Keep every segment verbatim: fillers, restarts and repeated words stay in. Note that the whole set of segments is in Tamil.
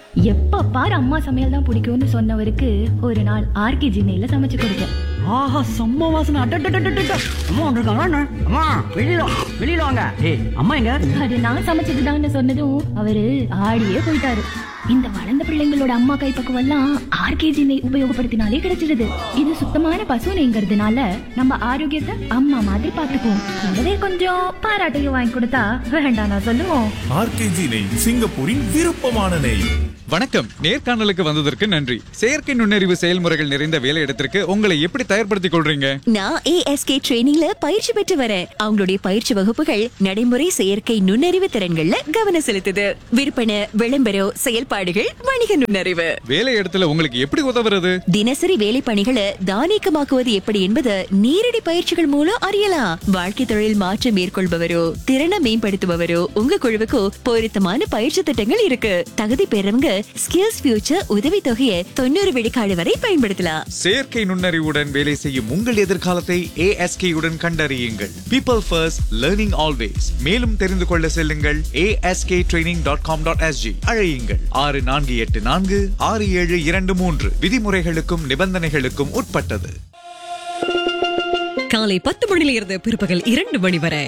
எப்ப பாரு அம்மா சமையல் தான் பிடிக்கும்னு சொன்னவருக்கு ஒரு நாள் ஆர்கே ஜினையில சமைச்சு கொடுத்தேன். ஆஹா, செம்ம வாசனை. அட்டட்டட்டட்டட்ட. அம்மா வந்திருக்காங்க. அம்மா வெளியில வா, வெளியில வாங்க. ஏய், அம்மா எங்க? அது நான் சமைச்சதுதான்னு சொன்னதும் அவரு ஆடியே போயிட்டாரு. இந்த வளர்ந்த பிள்ளைங்களோட அம்மா கைப்பக்குவம் எல்லாம் ஆர்கேஜி நெய் உபயோகப்படுத்தினாலே கிடைச்சிடுது. இது சுத்தமான பசு நெய்ங்கிறதுனால நம்ம ஆரோக்கியத்தை அம்மா மாதிரி பாத்துக்குவோம். கூடவே கொஞ்சம் பாராட்டையும் வாங்கி கொடுத்தா வேண்டாம் நான் சொல்லுவோம். ஆர்கேஜி நெய், சிங்கப்பூரின் விருப்பமான நெய். வணக்கம். நேர்காணலுக்கு வந்ததற்கு நன்றி. செயற்கை நுண்ணறிவு செயல்முறைகள் நிறைந்த வேலையிடத்திற்கு உங்களை எப்படி தயார்படுத்திக் கொள்றீங்க? நான் ஏஎஸ்கே ட்ரெயினிங்ல பயிற்சி பெற்று வரேன். அவங்களுடைய பயிற்சி வகுப்புகள் நடைமுறை செயற்கை நுண்ணறிவு திறன்கள்ல கவனம் செலுத்துது. விற்பனை, விளம்பரம், செயல்பாடுகள், வணிக நுண்ணறிவு. வேலையிடத்துல உங்களுக்கு எப்படி உதவுறது? தினசரி வேலை பணிகளை தானியக்கமாக்குவது எப்படி என்பது நேரடி பயிற்சிகள் மூலம் அறியலாம். வாழ்க்கை தொழில் மாற்றம் மேற்கொள்பவரோ திறனை மேம்படுத்துபவரோ உங்க குழுவுக்கு பொருத்தமான பயிற்சி திட்டங்கள் இருக்கு. தகுதி பெறவங்க ஸ்கில்ஸ் ஃபியூச்சர் உதவி தொகையை தொண்ணூறு விழுக்காடு வரை பயன்படுத்தலாம். செயற்கை நுண்ணறிவுடன் வேலை செய்யும் உங்கள் எதிர்காலத்தை ஏஎஸ்கே உடன் கண்டறியுங்கள். People first, learning always. மேலும் தெரிந்து கொள்ள செல்லுங்கள் A S K training dot com dot S G. அழையுங்கள் ஆறு நான்கு எட்டு நான்கு ஆறு ஏழு இரண்டு மூன்று. விதிமுறைகளுக்கும் நிபந்தனைகளுக்கும் உட்பட்டது. காலை பத்து மணியில இருந்து பிற்பகல் இரண்டு மணி வரை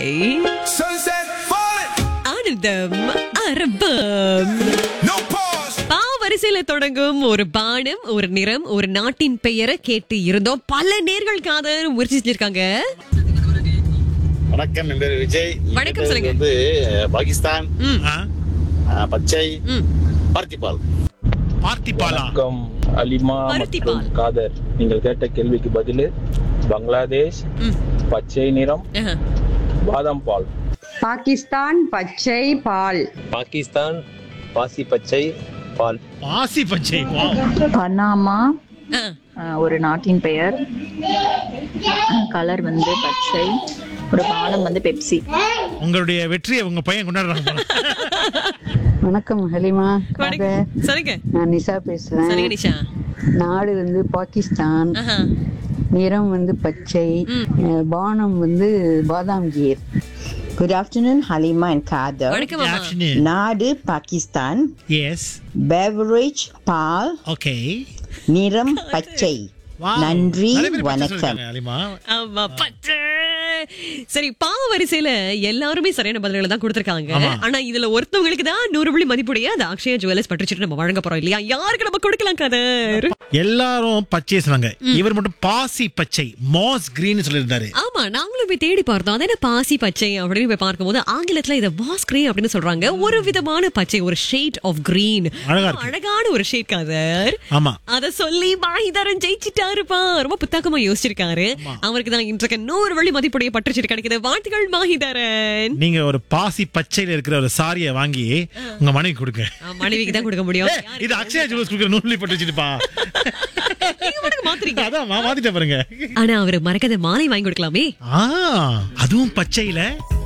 ஆனந்தம் அரபம். வரிசையில தொடங்கும் ஒரு பானம், ஒரு நிறம், ஒரு நாட்டின் பெயரை கேட்டு இருந்தோம். பல நேர்களுக்காக முயற்சி செஞ்சிருக்காங்க. வணக்கம், என் பேர் விஜய். வணக்கம், சொல்லுங்க. வந்து பாகிஸ்தான் பச்சை பார்த்திபால். பார்த்திபாலா. வணக்கம் அலிமா மற்றும் காதர். நீங்கள் கேட்ட கேள்விக்கு பதில் பங்களாதேஷ் பச்சை நிறம் பாதாம் பால். பாகிஸ்தான் பச்சை பால். பாகிஸ்தான் பாசி பச்சை பால். பாசி பச்சை. பனாமா ஒரு நாட்டின் பெயர். கலர் வந்து பச்சை. ஒரு பானம் வந்து பெப்சி. உங்களுடைய வெற்றியை உங்க பையன் கொண்டாடுறாங்க. வணக்கம் ஹலிமா. சொல்லுங்க. நான் நிஷா பேசுறேன். சொல்லுங்க நிஷா. நாடு வந்து பாகிஸ்தான். நிறம் வந்து பச்சை. பானம் வந்து பாதாம் கீர். Good afternoon, Halima and Kader. Good afternoon. Nadu, Pakistan. Yes. Beverage, Pal. Okay. Niram, Pachai. நன்றி, வணக்கம். ஆமா, பச்சை. சரி, பாவ வரிசையில எல்லாருமே சரியான பதில்களை தான் கொடுத்திருக்காங்க. ஆனா இதுல ஒருத்தவங்களுக்கு தான் நூறு புள்ளி மதிப்புடைய அந்த அக்ஷயா ஜுவல்லர்ஸ் பட்டுச்சிட்டு நம்ம வழங்க போறோம் இல்லையா? யாருக்கு நம்ம கொடுக்கலாம் கதர்? எல்லாரும் பச்சை சொன்னாங்க, இவர் மட்டும் பாசி பச்சை, மாஸ் கிரீன் சொல்லியிருந்தாரு. ஆமா, நாங்களும் போய் தேடி பார்த்தோம். அது என்ன பாசி பச்சை அப்படின்னு போய் பார்க்கும்போது ஆங்கிலத்துல இதை மாஸ் கிரீன் அப்படின்னு சொல்றாங்க. ஒரு விதமான பச்சை, ஒரு ஷேட் ஆஃப் கிரீன். அழகான ஒரு ஷேட் கதர். ஆமா, அத சொல்லி மாஹிதரன் ஜெயிச்சிட்டாருப்பா. ரொம்ப புத்தாக்கமா யோசிச்சிருக்காரு. அவருக்கு தான் இன்றைக்கு நூறு வழி மதிப்புடைய பட்டுச்சீட்டு கிடைக்குது. வாழ்த்துக்கள் மாஹிதரன். நீங்க ஒரு பாசி பச்சையில இருக்கிற ஒரு சாரியை வாங்கி உங்க மனைவி கொடுங்க. மனைவிக்கு தான் கொடுக்க முடியும். இது அக்ஷயா ஜுவல்ஸ் கொடுக்கிற நூறு பட்டுச்சீட்டுப்பா. மாத்திரீங்க. அதான் மாத்திட்டே பாருங்க. ஆனா அவரு மறக்காத மாலை வாங்கி கொடுக்கலாமே. அதுவும் பச்சையில